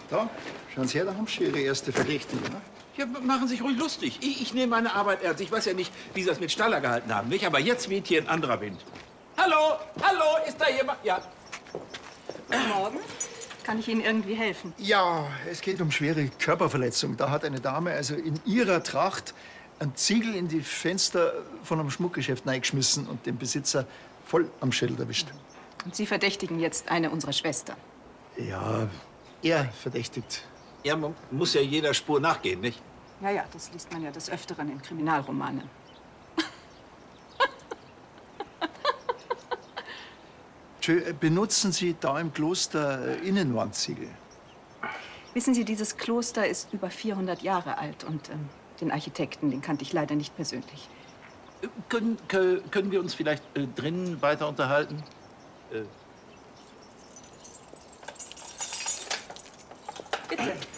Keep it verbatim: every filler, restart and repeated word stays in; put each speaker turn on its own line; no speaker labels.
Da, schauen Sie her, da haben Sie Ihre erste Verdächtige. Ne?
Ja, machen Sie sich ruhig lustig. Ich, ich nehme meine Arbeit ernst. Ich weiß ja nicht, wie Sie das mit Staller gehalten haben, nicht? Aber jetzt weht hier ein anderer Wind. Hallo, hallo, ist da jemand? Ja.
Guten Morgen. Kann ich Ihnen irgendwie helfen?
Ja, es geht um schwere Körperverletzung. Da hat eine Dame also in ihrer Tracht einen Ziegel in die Fenster von einem Schmuckgeschäft reingeschmissen und den Besitzer voll am Schädel erwischt.
Und Sie verdächtigen jetzt eine unserer Schwestern.
Ja, er verdächtigt.
Ja, man muss ja jeder Spur nachgehen, nicht?
Ja, ja, das liest man ja des Öfteren in Kriminalromanen.
Benutzen Sie da im Kloster Innenwandziegel?
Wissen Sie, dieses Kloster ist über vierhundert Jahre alt und ähm, den Architekten, den kannte ich leider nicht persönlich.
Äh, Können, können, können wir uns vielleicht äh, drinnen weiter unterhalten? Äh.
Bitte.